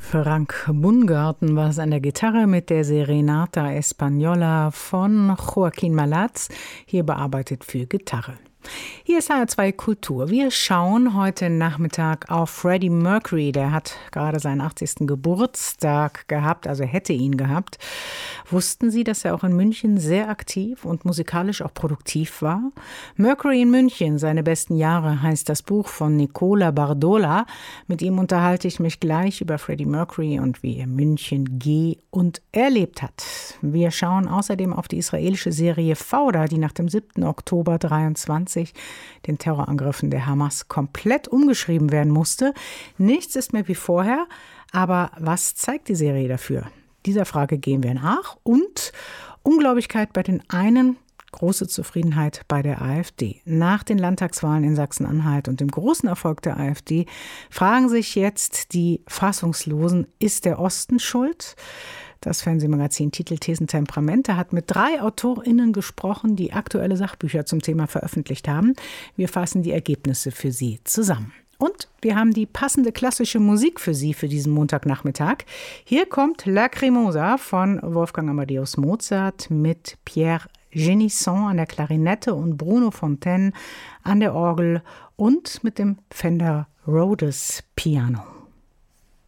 Frank Bungarten war es an der Gitarre mit der Serenata Española von Joaquín Malaz, hier bearbeitet für Gitarre. Hier ist HR2 Kultur. Wir schauen heute Nachmittag auf Freddie Mercury. Der hat gerade seinen 80. Geburtstag gehabt, also hätte ihn gehabt. Wussten Sie, dass er auch in München sehr aktiv und musikalisch auch produktiv war? Mercury in München, seine besten Jahre, heißt das Buch von Nicola Bardola. Mit ihm unterhalte ich mich gleich über Freddie Mercury und wie er München und erlebt hat. Wir schauen außerdem auf die israelische Serie Fauda, die nach dem 7. Oktober 23 den Terrorangriffen der Hamas komplett umgeschrieben werden musste. Nichts ist mehr wie vorher, aber was zeigt die Serie dafür? Dieser Frage gehen wir nach und Unglaublichkeit bei den einen, große Zufriedenheit bei der AfD. Nach den Landtagswahlen in Sachsen-Anhalt und dem großen Erfolg der AfD fragen sich jetzt die Fassungslosen, ist der Osten schuld? Das Fernsehmagazin Titel Thesen Temperamente hat mit 3 AutorInnen gesprochen, die aktuelle Sachbücher zum Thema veröffentlicht haben. Wir fassen die Ergebnisse für Sie zusammen. Und wir haben die passende klassische Musik für Sie für diesen Montagnachmittag. Hier kommt Lacrimosa von Wolfgang Amadeus Mozart mit Pierre Génisson an der Klarinette und Bruno Fontaine an der Orgel und mit dem Fender Rhodes Piano.